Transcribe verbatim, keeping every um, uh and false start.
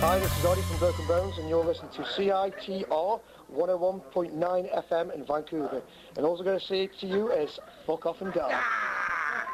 Hi, this is Audie from Broken Bones, and you're listening to C I T R one oh one point nine F M in Vancouver. And all I'm going to say to you is, fuck off and die.